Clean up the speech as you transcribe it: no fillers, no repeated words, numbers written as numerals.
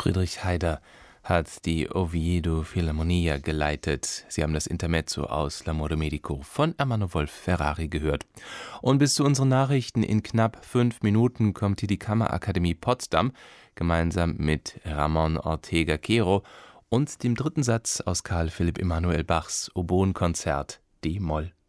Friedrich Heider hat die Oviedo Philharmonia geleitet. Sie haben das Intermezzo aus L'amore medico von Ermanno Wolf-Ferrari gehört. Und bis zu unseren Nachrichten in knapp 5 Minuten kommt hier die Kammerakademie Potsdam gemeinsam mit Ramón Ortega Quero und dem dritten Satz aus Carl Philipp Emanuel Bachs Oboenkonzert D-Moll.